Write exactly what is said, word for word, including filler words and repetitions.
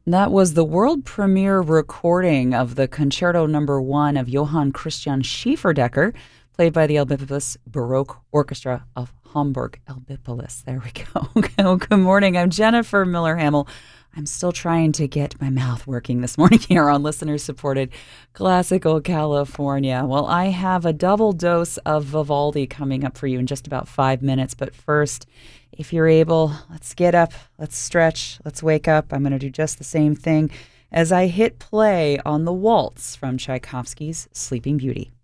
That was the world premiere recording of the Concerto Number One of Johann Christian Schieferdecker, played by the Elbipolis Baroque Orchestra of Hamburg. Elbipolis. There we go. Oh, good morning. I'm Jennifer Miller Hamill. I'm still trying to get my mouth working this morning here on listener-supported Classical California. Well, I have a double dose of Vivaldi coming up for you in just about five minutes. But first, if you're able, let's get up, let's stretch, let's wake up. I'm going to do just the same thing as I hit play on the waltz from Tchaikovsky's Sleeping Beauty.